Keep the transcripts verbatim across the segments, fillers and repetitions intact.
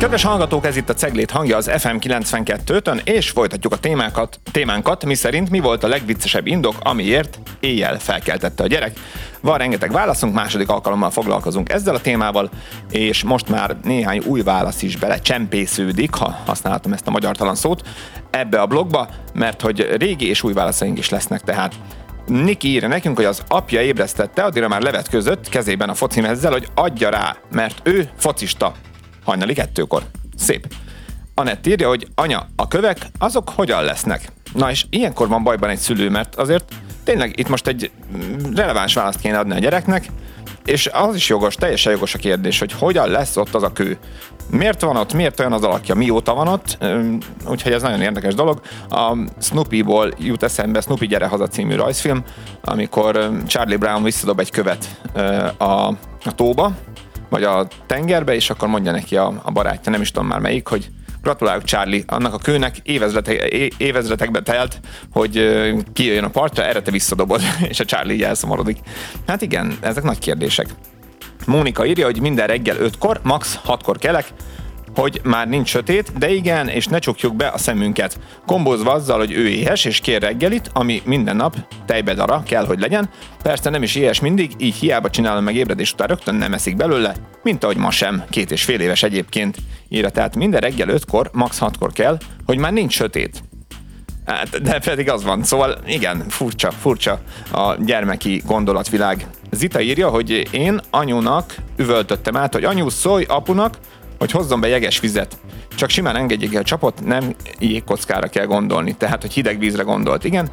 Kedves hallgatók, ez itt a Ceglét hangja az ef em kilencvenkettőn, és folytatjuk a témákat, témánkat, miszerint mi volt a legviccesebb indok, amiért éjjel felkeltette a gyerek. Van rengeteg válaszunk, második alkalommal foglalkozunk ezzel a témával, és most már néhány új válasz is belecsempésződik, ha használhatom ezt a magyartalan szót, ebbe a blogba, mert hogy régi és új válaszaink is lesznek, tehát Niki írja nekünk, hogy az apja ébresztette, addigra már levetközött kezében a focimezzel, hogy adja rá, mert ő focista. Hajnali kettőkor. Szép. Anett írja, hogy anya, a kövek, azok hogyan lesznek? Na és ilyenkor van bajban egy szülő, mert azért tényleg itt most egy releváns választ kéne adni a gyereknek, és az is jogos, teljesen jogos a kérdés, hogy hogyan lesz ott az a kő. Miért van ott, miért olyan az alakja, mióta van ott, úgyhogy ez nagyon érdekes dolog. A Snoopyból jut eszembe Snoopy Gyere Haza című rajzfilm, amikor Charlie Brown visszadob egy követ a, a tóba, vagy a tengerbe, és akkor mondja neki a, a barátja, nem is tudom már melyik, hogy gratulálok Charlie, annak a kőnek évezretek, évezretekbe telt, hogy kijöjjön a partra, erre te visszadobod, és a Charlie így elszomorodik. Hát igen, ezek nagy kérdések. Mónika írja, hogy minden reggel ötkor, max hatkor kelek, hogy már nincs sötét, de igen, és ne csukjuk be a szemünket. Kombózva azzal, hogy ő éhes, és kér reggelit, ami minden nap tejbedara kell, hogy legyen. Persze nem is éhes mindig, így hiába csinálom meg ébredés után rögtön nem eszik belőle, mint ahogy ma sem, két és fél éves egyébként. Írja, tehát minden reggel ötkor, max hatkor kell, hogy már nincs sötét. Hát, de pedig az van, szóval igen, furcsa, furcsa a gyermeki gondolatvilág. Zita írja, hogy én anyunak üvöltöttem át, hogy anyu, szólj apunak, hogy hozzon be jeges vizet. Csak simán engedjék el a csapot, nem jégkockára kell gondolni. Tehát, hogy hideg vízre gondolt. Igen,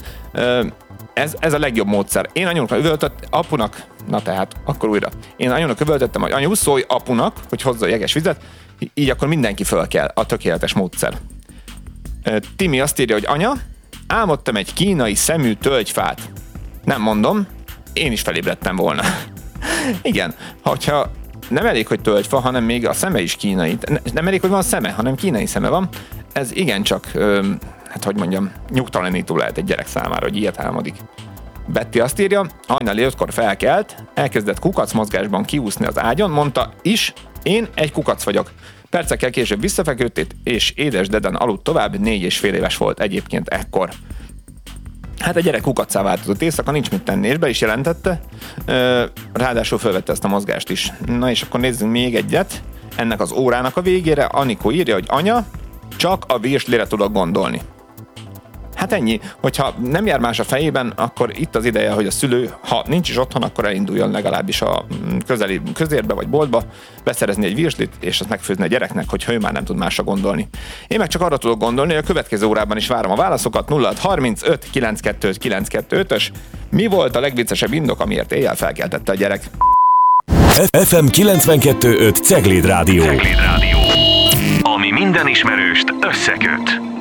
ez, ez a legjobb módszer. Én anyunak üvöltött, apunak, na tehát, akkor újra. Én anyunak üvöltöttem, hogy anyu, szólj apunak, hogy hozzon jeges vizet, így akkor mindenki föl kell, a tökéletes módszer. Timi azt írja, hogy anya, álmodtam egy kínai szemű tölgyfát. Nem mondom, én is felébredtem volna. Igen, hogyha nem elég, hogy tölgyfa, hanem még a szeme is kínai. Nem elég, hogy van szeme, hanem kínai szeme van. Ez igencsak, öm, hát hogy mondjam, nyugtalanító lehet egy gyerek számára, hogy ilyet álmodik. Betty azt írja, hajnali ötkor felkelt, elkezdett kukac mozgásban kiúszni az ágyon, mondta is, én egy kukac vagyok. Percekkel később visszafeküdt, és édes deden aludt tovább, négy és fél éves volt egyébként ekkor. Hát a gyerek kukaccá változott éjszaka, nincs mit tenni, és be is jelentette, ráadásul felvette ezt a mozgást is. Na és akkor nézzünk még egyet, ennek az órának a végére Anikó írja, hogy anya, csak a virslire tudok gondolni. Hát ennyi, hogyha nem jár más a fejében, akkor itt az ideje, hogy a szülő, ha nincs is otthon, akkor elinduljon legalábbis a közeli közérbe vagy boltba, beszerezni egy virslit, és azt megfőzni a gyereknek, hogy ő már nem tud másra gondolni. Én meg csak arra tudok gondolni, hogy a következő órában is várom a válaszokat. Nulla hat harmincöt kilencvenkettő kilencvenkettős. Mi volt a legviccesebb indok, amiért éjjel felkeltette a gyerek? ef em kilencvenkettő öt Cegléd Rádió. Cegléd Rádió. Ami minden ismerőst összeköt.